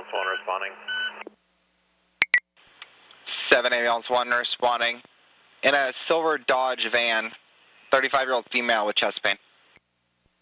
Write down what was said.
1 responding. 7 ambulance 1 responding. In a silver Dodge van, 35-year-old female with chest pain.